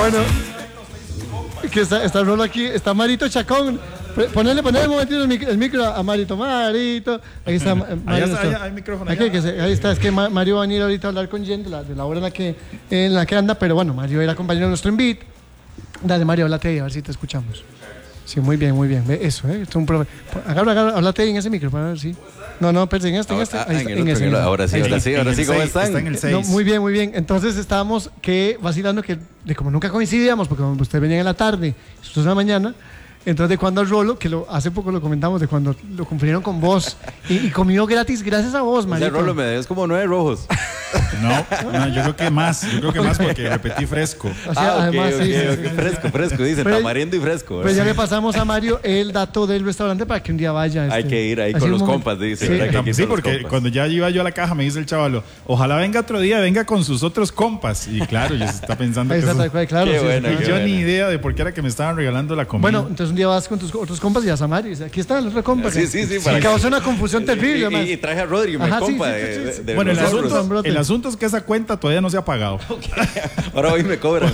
Bueno, que está Rolo aquí, está Marito Chacón. Ponele un momentito el micro a Marito. Ahí está Mario. Ahí está el micrófono. Ahí está, es que Mario va a venir ahorita a hablar con Jen de la hora en la que anda, pero bueno, Mario era compañero de nuestro Invit. Dale, Mario, háblate ahí, a ver si te escuchamos. Sí, muy bien. Ve eso, esto es un háblate ahí en ese micro para ver si. No, pero en este. Ahora sí, ¿cómo están? Está en el 6. No, muy bien. Entonces estábamos vacilando de como nunca coincidíamos, porque ustedes venían en la tarde, nosotros en la mañana. Entonces, de cuando al Rolo, que hace poco lo comentamos, de cuando lo confundieron con vos y comió gratis gracias a vos, Marito. O sea, Rolo, me debes como 9 rojos. No, yo creo que más porque repetí fresco. O sea, además, sí. Fresco, dicen, tamarindo y fresco. Pues ya le pasamos a Mario el dato del restaurante para que un día vaya. Hay que ir ahí con los compas, dice. Sí, porque cuando ya iba yo a la caja me dice el chavalo, ojalá venga otro día, venga con sus otros compas. Y claro, ya se está pensando que claro, qué bueno, yo ni idea de por qué era que me estaban regalando la comida. Bueno, entonces un día vas con tus otros compas y vas a Mario. Aquí están los otros compas. Sí. Para causa una confusión terrible. Y traje a Rodrigo, mi compa. Bueno, el asunto es que esa cuenta todavía no se ha pagado. Ahora hoy me cobran.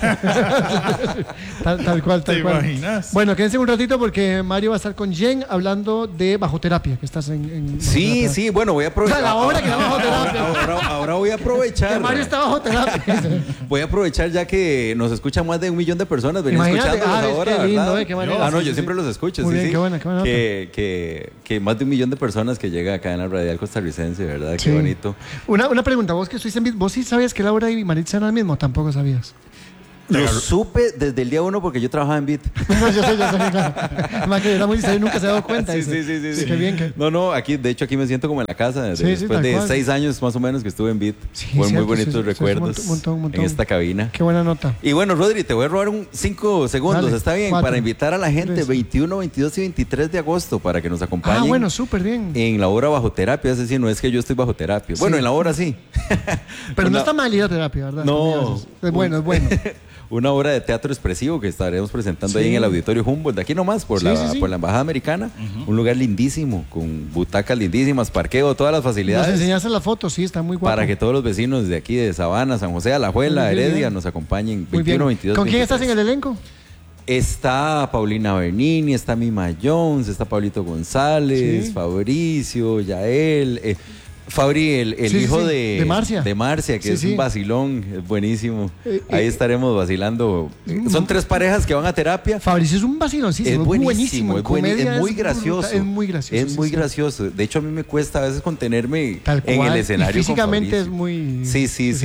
Tal cual. ¿Te imaginas? Bueno, quédense un ratito porque Mario va a estar con Jen hablando de bajoterapia, que estás en Sí, bueno, voy a aprovechar. La hora que da bajoterapia. Ahora voy a aprovechar. Que Mario está bajo terapia. Voy a aprovechar ya que nos escuchan más de 1 millón de personas. Venía escuchándolos ahora, qué lindo, ¿verdad? Qué manera. No, yo siempre los escucho. Muy sí, bien, sí. qué buena nota. Que más de 1 millón de personas que llega acá en la radial costarricense, ¿verdad? Sí. Qué bonito. Una pregunta, vos que estuviste en Bit, ¿vos sí sabías que Laura y Maritza eran el mismo? ¿Tampoco sabías? Lo supe desde el día 1 porque yo trabajaba en Bit. No, yo sé, claro. Más que era muy serio, nunca se ha dado cuenta. Sí. Qué bien. No, de hecho aquí me siento como en la casa. Después de 6 años más o menos que estuve en Bit. Fueron muy bonitos recuerdos un montón. en esta cabina. Qué buena nota. Y bueno, Rodri, te voy a robar 5 segundos, Dale, ¿está bien? 4, para invitar a la gente 3. 21, 22 y 23 de agosto para que nos acompañen. Bueno, súper bien. En la obra Bajo Terapia, es decir, no es que yo estoy bajo terapia. Bueno, en la obra sí. Pero no está mal ir a terapia, ¿verdad? No. Es bueno. Una obra de teatro expresivo que estaremos presentando ahí en el Auditorio Humboldt, de aquí nomás, por la Embajada Americana. Un lugar lindísimo, con butacas lindísimas, parqueo, todas las facilidades. Nos enseñaste las fotos, sí, está muy guapo. Para que todos los vecinos de aquí, de Sabana, San José, Alajuela, Heredia, nos acompañen 21, 22, ¿Con quién 23. estás en el elenco? Está Paulina Bernini, está Mima Jones, está Pablito González, Fabricio, Yael... Fabri, el hijo de Marcia, que es un vacilón, es buenísimo. Ahí estaremos vacilando. Son 3 parejas que van a terapia. Fabricio es un vaciloncísimo, es buenísimo. Es muy gracioso. Es muy gracioso. Es muy gracioso. De hecho, a mí me cuesta a veces contenerme en el escenario. Y físicamente es muy... Sí.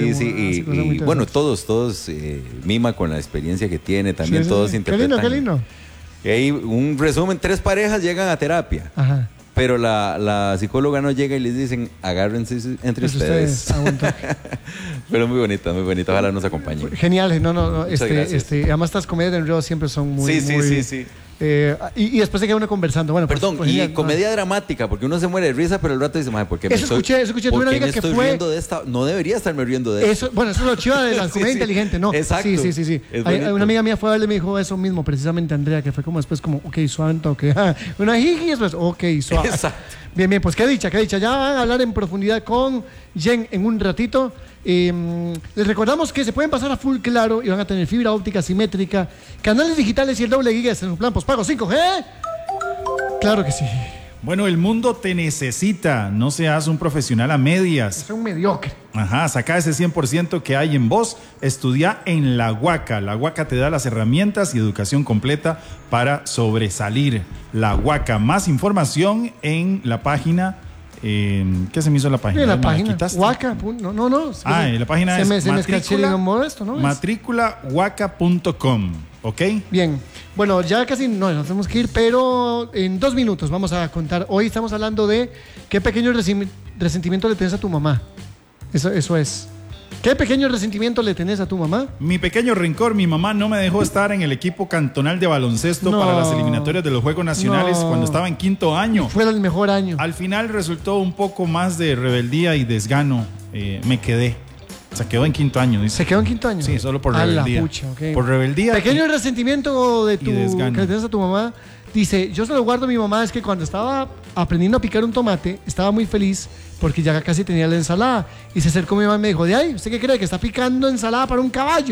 Y bueno, todos, Mima con la experiencia que tiene, también todos interpretan. Qué lindo. Y ahí un resumen, 3 parejas llegan a terapia. Ajá. Pero la psicóloga no llega y les dicen, agárrense entre ustedes. Pero muy bonita, ojalá nos acompañen. Genial, no. Además estas comedias de enredo siempre son muy... Sí. Y después se queda uno conversando. Bueno, perdón, pues, y comedia dramática, porque uno se muere de risa, pero el rato dice, ¿por qué me escuché, tuve una amiga que fue... riendo de esta? No debería estarme riendo de esto. Bueno, eso es lo chido de la comedia inteligente, ¿no? Exacto. Sí. Una amiga mía fue a verle y me dijo eso mismo, precisamente Andrea, que fue como después como, ok, suave, una jiji, y después, ok, suave. Exacto. Bien, pues qué dicha. Ya van a hablar en profundidad con Jen en un ratito. Les recordamos que se pueden pasar a full claro y van a tener fibra óptica simétrica, canales digitales y el doble gigas en su plan postpago 5G. Claro que sí. Bueno, el mundo te necesita, no seas un profesional a medias. Es un mediocre. Ajá, saca ese 100% que hay en vos, estudia en La Huaca. La Huaca te da las herramientas y educación completa para sobresalir. La Huaca, más información en la página... ¿qué se me hizo la página? En la página, Huaca, no. En la página es matrícula.huaca.com, ¿ok? Bien, bueno, ya casi nos tenemos que ir, pero en 2 minutos vamos a contar. Hoy estamos hablando de qué pequeño resentimiento le tenés a tu mamá. Eso es. ¿Qué pequeño resentimiento le tenés a tu mamá? Mi pequeño rencor, mi mamá no me dejó estar en el equipo cantonal de baloncesto para las eliminatorias de los Juegos Nacionales cuando estaba en 5º año. Fue el mejor año. Al final resultó un poco más de rebeldía y desgano. Me quedé. Se quedó en 5º año. Dice. ¿Se quedó en 5º año? Sí, solo por rebeldía. Pucha, okay. Por rebeldía. Pequeño resentimiento de que le tenés a tu mamá. Dice, yo se lo guardo a mi mamá, es que cuando estaba aprendiendo a picar un tomate, estaba muy feliz porque ya casi tenía la ensalada. Y se acercó mi mamá y me dijo, ¿de ahí? ¿Usted qué cree? ¿Que está picando ensalada para un caballo?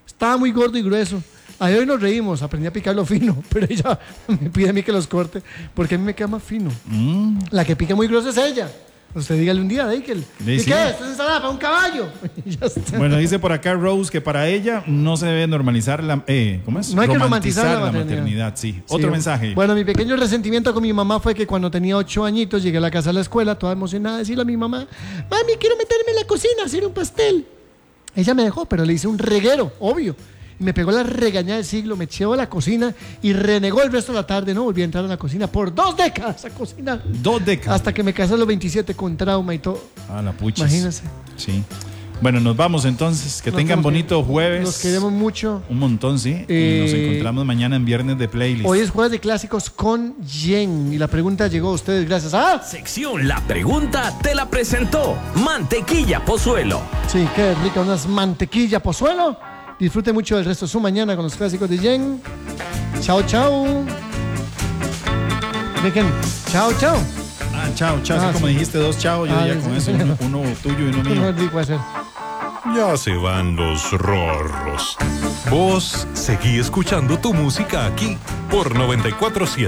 Estaba muy gordo y grueso. Ahí hoy nos reímos, aprendí a picarlo fino, pero ella me pide a mí que los corte porque a mí me queda más fino. La que pica muy grueso es ella. Usted dígale un día, Deikel. ¿Y qué? ¿Esto es ensalada para un caballo? Bueno, dice por acá Rose que para ella no se debe normalizar la... ¿cómo es? No hay que romantizar la maternidad. Sí. Otro mensaje. Bueno, mi pequeño resentimiento con mi mamá fue que cuando tenía 8 añitos llegué a la casa de la escuela, toda emocionada, a decirle a mi mamá, mami, quiero meterme en la cocina a hacer un pastel. Ella me dejó, pero le hice un reguero, obvio. Y me pegó la regañada del siglo, me echó a la cocina y renegó el resto de la tarde. No volví a entrar a la cocina por 2 décadas a cocinar. 2 décadas. Hasta que me casé a los 27 con trauma y todo. Ah, la puchis. Imagínense. Sí. Bueno, nos vamos entonces. Que tengan bonito jueves. Los queremos mucho. Un montón, sí. Y nos encontramos mañana en Viernes de Playlist. Hoy es jueves de clásicos con Jen. Y la pregunta llegó a ustedes gracias a... Sección La Pregunta te la presentó Mantequilla Pozuelo. Sí, qué rica, unas mantequilla Pozuelo. Disfruten mucho del resto de su mañana con los clásicos de Jen. Chao, chao. Dejen. Chao, chao. Chao. Así como dijiste 2 chao, yo ya con eso, uno tuyo y uno mío. No rico hacer. Ya se van los rorros. Vos seguí escuchando tu música aquí por 94.7.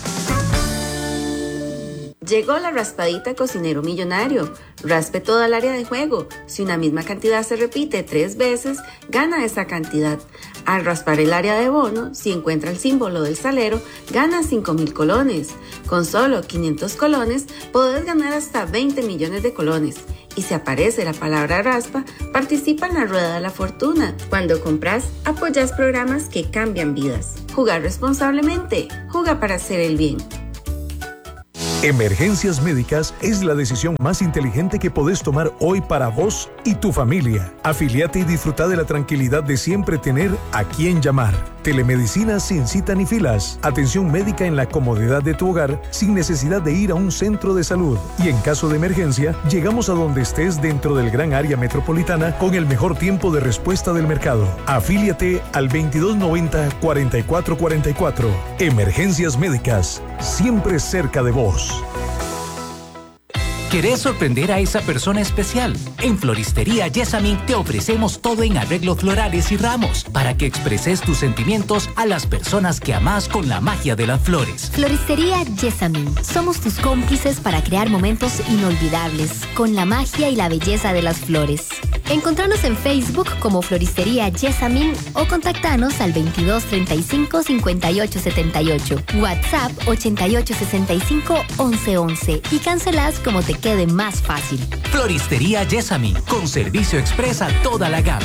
Llegó la raspadita Cocinero Millonario. Raspe toda el área de juego. Si una misma cantidad se repite 3 veces, gana esa cantidad. Al raspar el área de bono, si encuentra el símbolo del salero, gana 5,000 colones. Con solo 500 colones, podés ganar hasta 20 millones de colones. Y si aparece la palabra raspa, participa en la rueda de la fortuna. Cuando compras, apoyas programas que cambian vidas. Jugar responsablemente. Juega para hacer el bien. Emergencias Médicas es la decisión más inteligente que podés tomar hoy para vos y tu familia. Afiliate y disfruta de la tranquilidad de siempre tener a quién llamar. Telemedicina sin cita ni filas. Atención médica en la comodidad de tu hogar sin necesidad de ir a un centro de salud. Y en caso de emergencia, llegamos a donde estés dentro del gran área metropolitana con el mejor tiempo de respuesta del mercado. Afíliate al 2290-4444. Emergencias Médicas, siempre cerca de vos. ¿Querés sorprender a esa persona especial? En Floristería Yesamin te ofrecemos todo en arreglos florales y ramos para que expreses tus sentimientos a las personas que amás con la magia de las flores. Floristería Yesamin. Somos tus cómplices para crear momentos inolvidables con la magia y la belleza de las flores. Encontranos en Facebook como Floristería Yesamin o contactanos al 2235-5878, WhatsApp 8865-1111 y cancelás como te quede más fácil. Floristería Yesamin, con servicio express a toda la gama.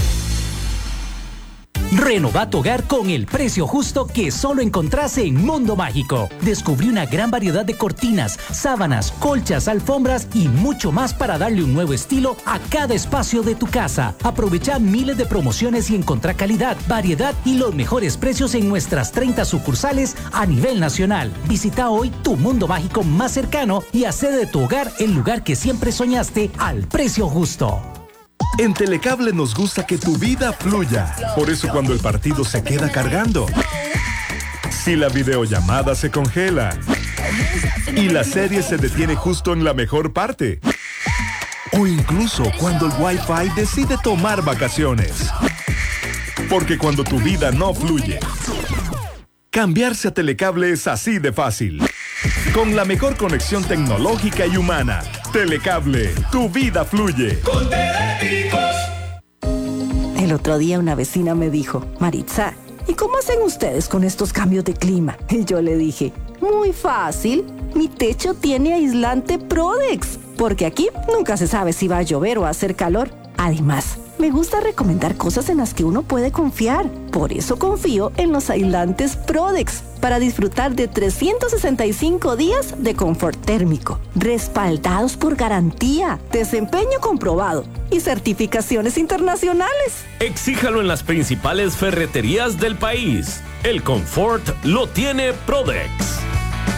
Renova tu hogar con el precio justo que solo encontrás en Mundo Mágico. Descubrí una gran variedad de cortinas, sábanas, colchas, alfombras y mucho más para darle un nuevo estilo a cada espacio de tu casa. Aprovecha miles de promociones y encontrá calidad, variedad y los mejores precios en nuestras 30 sucursales a nivel nacional. Visita hoy tu Mundo Mágico más cercano y hace de tu hogar el lugar que siempre soñaste al precio justo. En Telecable nos gusta que tu vida fluya. Por eso cuando el partido se queda cargando, si la videollamada se congela y la serie se detiene justo en la mejor parte, o incluso cuando el Wi-Fi decide tomar vacaciones. Porque cuando tu vida no fluye, cambiarse a Telecable es así de fácil. Con la mejor conexión tecnológica y humana. Telecable, tu vida fluye. Con Telépicos. El otro día una vecina me dijo, Maritza, ¿y cómo hacen ustedes con estos cambios de clima? Y yo le dije, muy fácil, mi techo tiene aislante Prodex, porque aquí nunca se sabe si va a llover o a hacer calor. Además, me gusta recomendar cosas en las que uno puede confiar. Por eso confío en los aislantes Prodex, para disfrutar de 365 días de confort térmico, respaldados por garantía, desempeño comprobado y certificaciones internacionales. Exíjalo en las principales ferreterías del país. El confort lo tiene Prodex.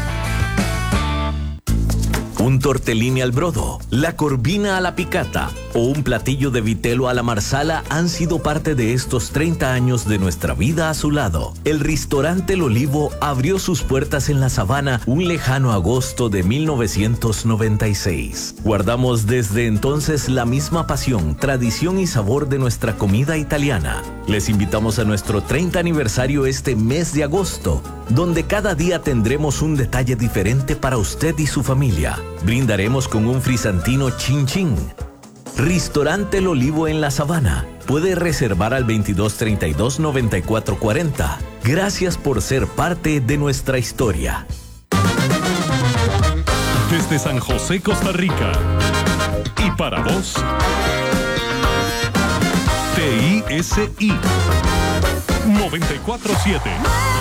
Un tortellini al brodo, la corvina a la picata, o un platillo de vitelo a la marsala han sido parte de estos 30 años de nuestra vida a su lado. El restaurante El Olivo abrió sus puertas en La Sabana un lejano agosto de 1996. Guardamos desde entonces la misma pasión, tradición y sabor de nuestra comida italiana. Les invitamos a nuestro 30 aniversario este mes de agosto, donde cada día tendremos un detalle diferente para usted y su familia. Brindaremos con un frisantino chin chin. Restaurante El Olivo en La Sabana. Puede reservar al 2232-9440. Gracias por ser parte de nuestra historia. Desde San José, Costa Rica. Y para vos, TISI 94.7.